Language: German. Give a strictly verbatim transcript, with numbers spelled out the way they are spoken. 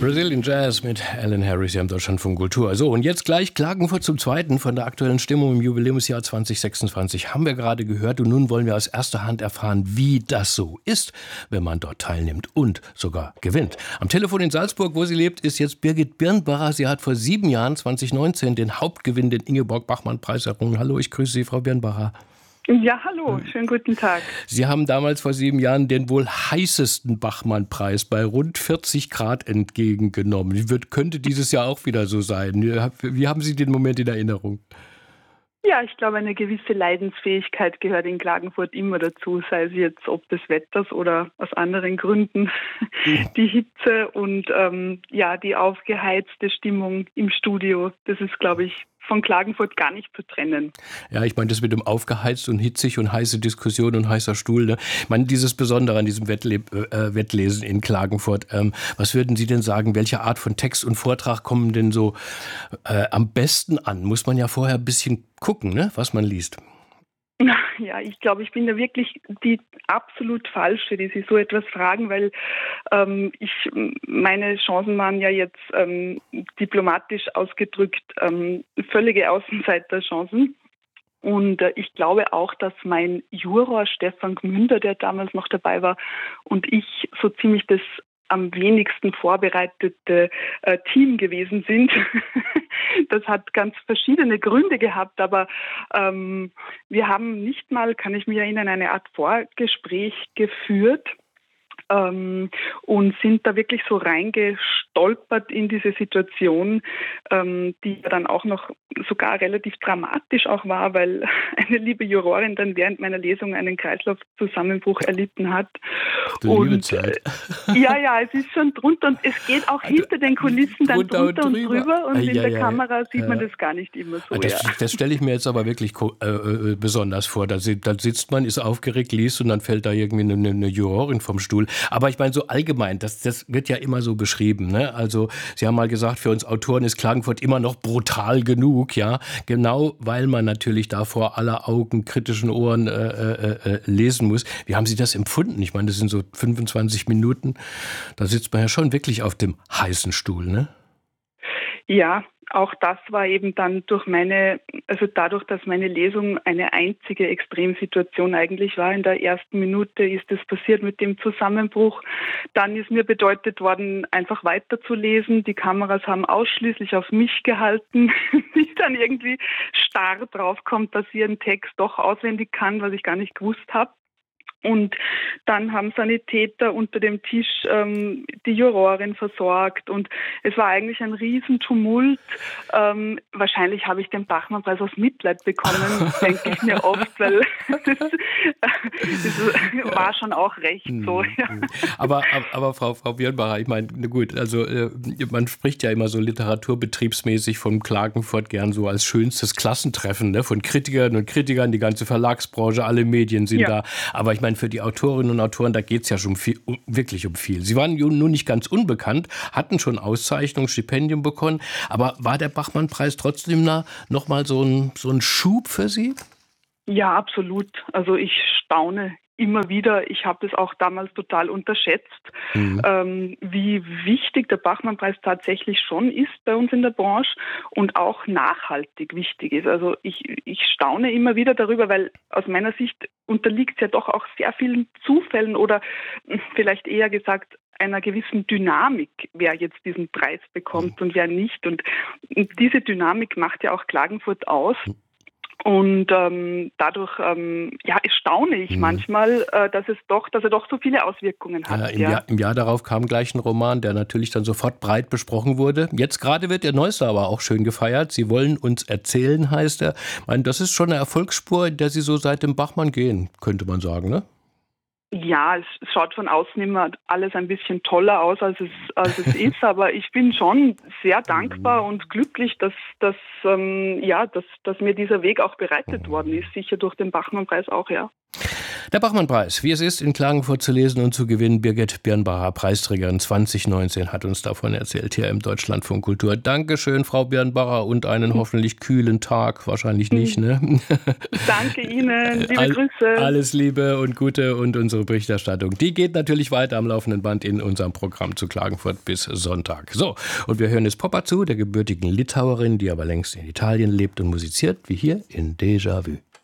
Brazilian Jazz mit Alan Harris hier im Deutschlandfunk Kultur. So, und jetzt gleich Klagenfurt zum Zweiten von der aktuellen Stimmung im Jubiläumsjahr zwanzig sechsundzwanzig. Haben wir gerade gehört und nun wollen wir aus erster Hand erfahren, wie das so ist, wenn man dort teilnimmt und sogar gewinnt. Am Telefon in Salzburg, wo sie lebt, ist jetzt Birgit Birnbacher. Sie hat vor sieben Jahren, zwanzig neunzehn, den Hauptgewinn, den Ingeborg-Bachmann-Preis errungen. Hallo, ich grüße Sie, Frau Birnbacher. Ja, hallo, schönen guten Tag. Sie haben damals vor sieben Jahren den wohl heißesten Bachmann-Preis bei rund vierzig Grad entgegengenommen. Wie wird, könnte dieses Jahr auch wieder so sein? Wie haben Sie den Moment in Erinnerung? Ja, ich glaube, eine gewisse Leidensfähigkeit gehört in Klagenfurt immer dazu, sei es jetzt ob des Wetters oder aus anderen Gründen. Die Hitze und ähm, ja, die aufgeheizte Stimmung im Studio, das ist, glaube ich, von Klagenfurt gar nicht zu trennen. Ja, ich meine, das mit dem aufgeheizt und hitzig und heiße Diskussion und heißer Stuhl. Ne? Ich meine, dieses Besondere an diesem Wettle- äh, Wettlesen in Klagenfurt. Ähm, was würden Sie denn sagen, welche Art von Text und Vortrag kommen denn so äh, am besten an? Muss man ja vorher ein bisschen gucken, ne? Was man liest. Ja, ich glaube, ich bin da wirklich die absolut Falsche, die Sie so etwas fragen, weil ähm, ich meine Chancen waren ja jetzt ähm, diplomatisch ausgedrückt ähm, völlige Außenseiterchancen. Und äh, ich glaube auch, dass mein Juror Stefan Gmünder, der damals noch dabei war, und ich so ziemlich das am wenigsten vorbereitete äh, Team gewesen sind. Das hat ganz verschiedene Gründe gehabt, aber ähm, wir haben nicht mal, kann ich mich erinnern, eine Art Vorgespräch geführt ähm, und sind da wirklich so reingestolpert in diese Situation, ähm, die dann auch noch sogar relativ dramatisch auch war, weil eine liebe Jurorin dann während meiner Lesung einen Kreislaufzusammenbruch erlitten hat. Du und, liebe Zeit. Äh, ja, ja, es ist schon drunter und es geht auch also, hinter den Kulissen dann drunter und, und drüber und ah, in ja, der ja, Kamera sieht ja. man das gar nicht immer so. Das, ja. das stelle ich mir jetzt aber wirklich äh, äh, besonders vor. Da, da sitzt man, ist aufgeregt, liest und dann fällt da irgendwie eine, eine Jurorin vom Stuhl. Aber ich meine so allgemein, das, das wird ja immer so beschrieben. Ne? Also Sie haben mal gesagt, für uns Autoren ist Klagenfurt immer noch brutal genug. Ja, genau, weil man natürlich da vor aller Augen, kritischen Ohren äh, äh, äh, lesen muss. Wie haben Sie das empfunden? Ich meine, das sind so fünfundzwanzig Minuten. Da sitzt man ja schon wirklich auf dem heißen Stuhl, ne? Ja, auch das war eben dann durch meine, also dadurch, dass meine Lesung eine einzige Extremsituation eigentlich war. In der ersten Minute ist es passiert mit dem Zusammenbruch. Dann ist mir bedeutet worden, einfach weiterzulesen. Die Kameras haben ausschließlich auf mich gehalten. Ich dann irgendwie starr draufkommt, dass ich einen Text doch auswendig kann, was ich gar nicht gewusst habe. Und dann haben Sanitäter unter dem Tisch ähm, die Jurorin versorgt und es war eigentlich ein Riesentumult. Ähm, wahrscheinlich habe ich den Bachmann-Preis aus Mitleid bekommen, denke ich mir oft, weil das, das war schon auch recht so. Ja. Aber, aber, aber Frau, Frau Birnbacher, ich meine, gut, also äh, man spricht ja immer so literaturbetriebsmäßig von Klagenfurt gern so als schönstes Klassentreffen, ne? Von Kritikern und Kritikern, die ganze Verlagsbranche, alle Medien sind ja da. Aber ich meine, für die Autorinnen und Autoren, da geht es ja schon viel, um, wirklich um viel. Sie waren nun nicht ganz unbekannt, hatten schon Auszeichnungen, Stipendien bekommen, aber war der Bachmann-Preis trotzdem noch mal so ein, so ein Schub für Sie? Ja, absolut. Also ich staune immer wieder. Ich habe das auch damals total unterschätzt, mhm. ähm, wie wichtig der Bachmann-Preis tatsächlich schon ist bei uns in der Branche und auch nachhaltig wichtig ist. Also ich, ich staune immer wieder darüber, weil aus meiner Sicht unterliegt es ja doch auch sehr vielen Zufällen oder vielleicht eher gesagt einer gewissen Dynamik, wer jetzt diesen Preis bekommt mhm. und wer nicht. Und diese Dynamik macht ja auch Klagenfurt aus. Und ähm, dadurch ähm, ja, staune ich mhm. manchmal, äh, dass es doch, dass er doch so viele Auswirkungen hat. Ja, im, ja. Jahr, Im Jahr darauf kam gleich ein Roman, der natürlich dann sofort breit besprochen wurde. Jetzt gerade wird der neueste aber auch schön gefeiert. Sie wollen uns erzählen, heißt er. Ich meine, das ist schon eine Erfolgsspur, in der Sie so seit dem Bachmann gehen, könnte man sagen, ne? Ja, es schaut von außen immer alles ein bisschen toller aus, als es, als es ist, aber ich bin schon sehr dankbar und glücklich, dass, dass, ähm, ja, dass, dass mir dieser Weg auch bereitet worden ist, sicher durch den Bachmann-Preis auch, ja. Der Bachmann-Preis, wie es ist, in Klagenfurt zu lesen und zu gewinnen. Birgit Birnbacher, Preisträgerin zwanzig neunzehn, hat uns davon erzählt hier im Deutschlandfunk Kultur. Dankeschön, Frau Birnbacher, und einen hoffentlich kühlen Tag. Wahrscheinlich nicht, ne? Danke Ihnen, liebe All, Grüße. Alles Liebe und Gute, und unsere Berichterstattung, die geht natürlich weiter am laufenden Band in unserem Programm zu Klagenfurt bis Sonntag. So, und wir hören jetzt Poppa zu, der gebürtigen Litauerin, die aber längst in Italien lebt und musiziert, wie hier in Déjà-vu.